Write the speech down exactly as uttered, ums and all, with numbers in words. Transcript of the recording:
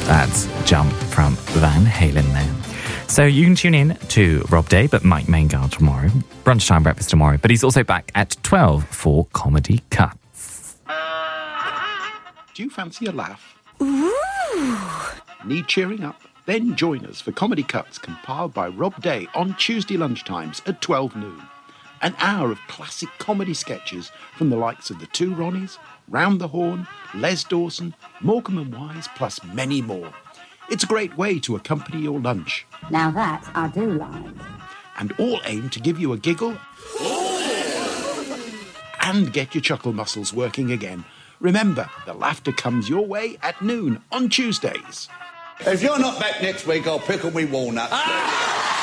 That's Jump from Van Halen there. So you can tune in to Rob Day, but Mike Maingard tomorrow. Brunchtime breakfast tomorrow. But he's also back at twelve for Comedy Cuts. Do you fancy a laugh? Ooh. Need cheering up? Then join us for Comedy Cuts compiled by Rob Day on Tuesday lunchtimes at twelve noon. An hour of classic comedy sketches from the likes of the Two Ronnies, Round the Horn, Les Dawson, Morecambe and Wise, plus many more. It's a great way to accompany your lunch. Now that I do like. And all aim to give you a giggle and get your chuckle muscles working again. Remember, the laughter comes your way at noon on Tuesdays. If you're not back next week, I'll pickle me walnuts. Ah!